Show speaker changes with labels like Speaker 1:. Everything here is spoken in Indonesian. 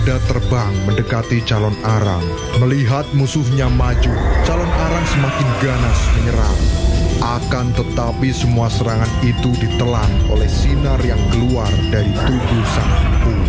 Speaker 1: Dia terbang mendekati calon arang. Melihat musuhnya maju, calon arang semakin ganas menyerang. Akan tetapi semua serangan itu ditelan oleh sinar yang keluar dari tubuh sang empu.